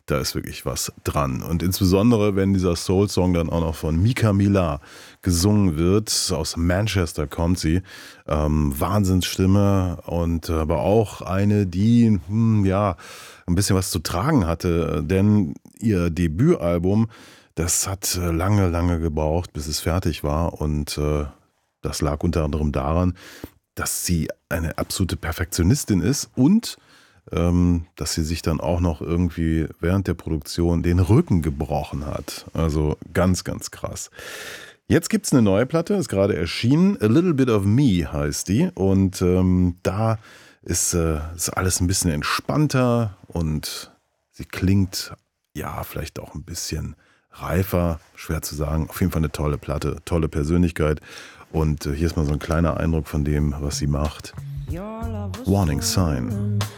da ist wirklich was dran. Und insbesondere, wenn dieser Soul-Song dann auch noch von Mika Mila gesungen wird, aus Manchester kommt sie, Wahnsinnsstimme und aber auch eine, die ein bisschen was zu tragen hatte, denn ihr Debütalbum, das hat lange, lange gebraucht, bis es fertig war und das lag unter anderem daran, dass sie eine absolute Perfektionistin ist und dass sie sich dann auch noch irgendwie während der Produktion den Rücken gebrochen hat. Also ganz, ganz krass. Jetzt gibt's eine neue Platte, ist gerade erschienen. A Little Bit of Me heißt die. Und da ist alles ein bisschen entspannter und sie klingt ja vielleicht auch ein bisschen reifer, schwer zu sagen. Auf jeden Fall eine tolle Platte, tolle Persönlichkeit. Und hier ist mal so ein kleiner Eindruck von dem, was sie macht. Warning Sign.